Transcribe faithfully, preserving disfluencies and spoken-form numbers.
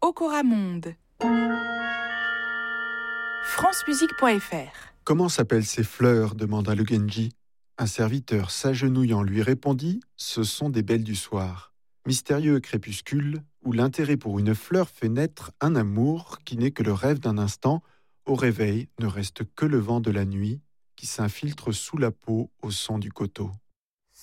Ocoramonde. francemusique point f r. Comment s'appellent ces fleurs demanda le Genji. Un serviteur s'agenouillant lui répondit « Ce sont des belles du soir ». Mystérieux crépuscule où l'intérêt pour une fleur fait naître un amour qui n'est que le rêve d'un instant. Au réveil ne reste que le vent de la nuit qui s'infiltre sous la peau au son du coteau.